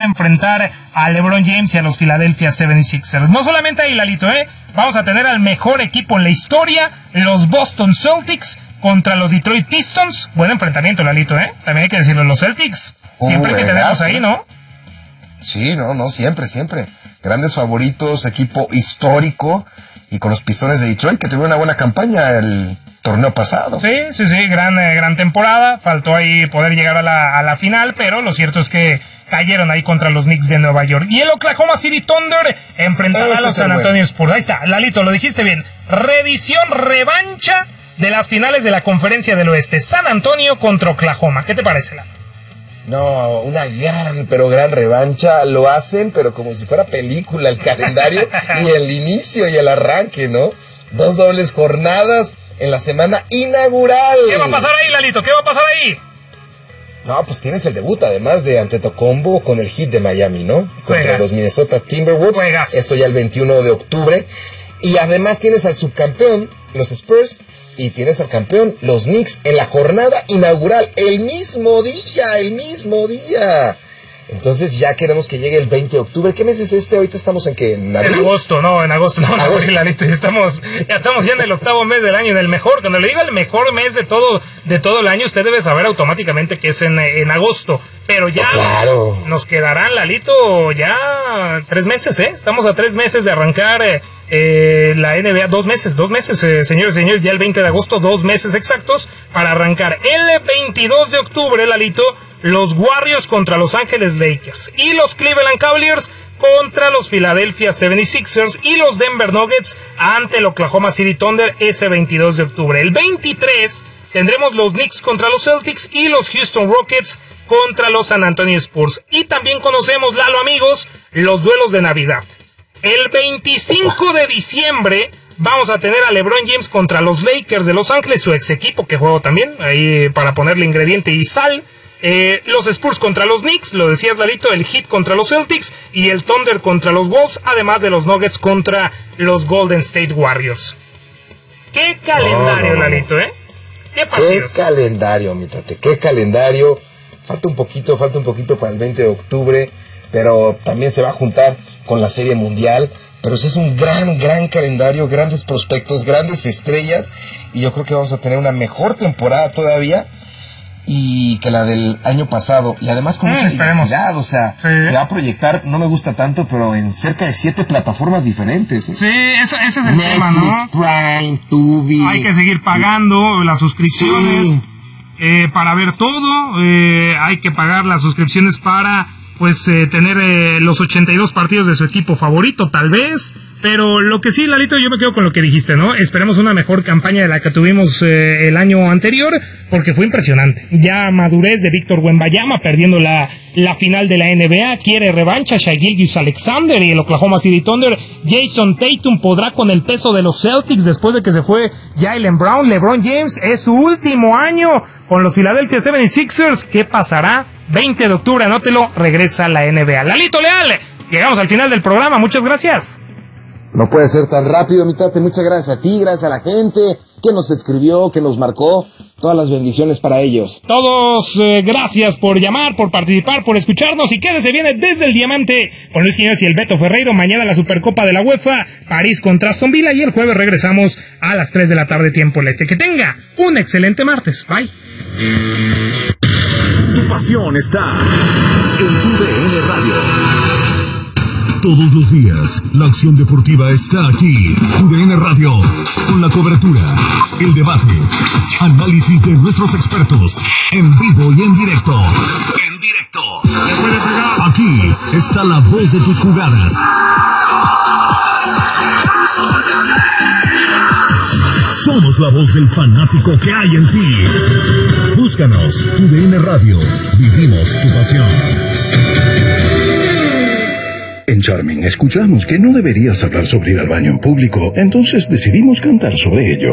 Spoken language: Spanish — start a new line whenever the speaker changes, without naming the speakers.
enfrentar a LeBron James y a los Philadelphia 76ers. No solamente ahí, Lalito, vamos a tener al mejor equipo en la historia, los Boston Celtics contra los Detroit Pistons. Buen enfrentamiento, Lalito, también hay que decirlo, los Celtics. Siempre que tenemos ahí, ¿no?
Sí, no, siempre. Grandes favoritos, equipo histórico, y con los Pistones de Detroit, que tuvieron una buena campaña el torneo pasado.
Sí, gran temporada. Faltó ahí poder llegar a la final, pero lo cierto es que cayeron ahí contra los Knicks de Nueva York. Y el Oklahoma City Thunder enfrentará a los San Antonio Spurs. Ahí está, Lalito, lo dijiste bien. Revancha de las finales de la Conferencia del Oeste. San Antonio contra Oklahoma. ¿Qué te parece, Lalo?
No, una gran revancha. Lo hacen, pero como si fuera película, el calendario y el inicio y el arranque, ¿no? 2 dobles jornadas en la semana inaugural.
¿Qué va a pasar ahí, Lalito? ¿Qué va a pasar ahí?
No, pues tienes el debut, además de Antetokounmpo con el Heat de Miami, ¿no? Contra los Minnesota Timberwolves. Esto ya el 21 de octubre. Y además tienes al subcampeón, los Spurs, y tienes al campeón, los Knicks, en la jornada inaugural, el mismo día. Entonces ya queremos que llegue el 20 de octubre. ¿Qué mes es este? Ahorita estamos en qué, ¿en abril?
En agosto. No, Lalito, ya estamos ya en el 8º mes del año, en el mejor. Cuando le diga el mejor mes de todo el año, usted debe saber automáticamente que es en agosto. Pero ya nos quedarán, Lalito, ya 3 meses, Estamos a 3 meses de arrancar la NBA, 2 meses, señores y señores, ya el 20 de agosto, 2 meses exactos para arrancar. El 22 de octubre, Lalito, los Warriors contra Los Ángeles Lakers y los Cleveland Cavaliers contra los Philadelphia 76ers y los Denver Nuggets ante el Oklahoma City Thunder ese 22 de octubre. El 23 tendremos los Knicks contra los Celtics y los Houston Rockets contra los San Antonio Spurs. Y también conocemos, Lalo, amigos, los duelos de Navidad. El 25 de diciembre vamos a tener a LeBron James contra los Lakers de Los Ángeles, su ex equipo que juego también, ahí para ponerle ingrediente y sal. Los Spurs contra los Knicks, lo decías, Lalito, el Heat contra los Celtics y el Thunder contra los Wolves, además de los Nuggets contra los Golden State Warriors. ¿Qué calendario, Lalito, ¿Qué
calendario, mi tate, qué calendario. Falta un poquito para el 20 de octubre, pero también se va a juntar con la Serie Mundial. Pero sí es un gran calendario, grandes prospectos, grandes estrellas, y yo creo que vamos a tener una mejor temporada todavía y que la del año pasado, y además con mucha diversidad, o sea, se va a proyectar, no me gusta tanto, pero en cerca de 7 plataformas diferentes.
Sí, ese es el
Netflix,
tema, ¿no?
Prime, Tubi.
Hay que seguir pagando las suscripciones para ver todo, hay que pagar las suscripciones para tener los 82 partidos de su equipo favorito, tal vez. Pero lo que sí, Lalito, yo me quedo con lo que dijiste, ¿no? Esperemos una mejor campaña de la que tuvimos el año anterior, porque fue impresionante. Ya madurez de Víctor Wembanyama perdiendo la final de la NBA, quiere revancha Shai Gilgeous-Alexander y el Oklahoma City Thunder. Jason Tatum podrá con el peso de los Celtics después de que se fue Jaylen Brown. LeBron James es su último año con los Philadelphia 76ers. ¿Qué pasará? 20 de octubre, anótelo, regresa a la NBA. Lalito Leal, llegamos al final del programa, muchas gracias.
No puede ser tan rápido, mi tate. Muchas gracias a ti, gracias a la gente que nos escribió, que nos marcó. Todas las bendiciones para ellos.
Todos, gracias por llamar, por participar, por escucharnos. Y quédese viene desde el Diamante con Luis Quiñones y el Beto Ferreiro. Mañana la Supercopa de la UEFA, París contra Aston Villa. Y el jueves regresamos a las 3 de la tarde, tiempo del este. Que tenga un excelente martes. Bye.
Tu pasión está en tu DN Radio. Todos los días, la acción deportiva está aquí. UDN Radio, con la cobertura, el debate, análisis de nuestros expertos, en vivo y en directo. Aquí está la voz de tus jugadas. Somos la voz del fanático que hay en ti. Búscanos, UDN Radio. Vivimos tu pasión.
En Charming escuchamos que no deberías hablar sobre ir al baño en público, entonces decidimos cantar sobre ello.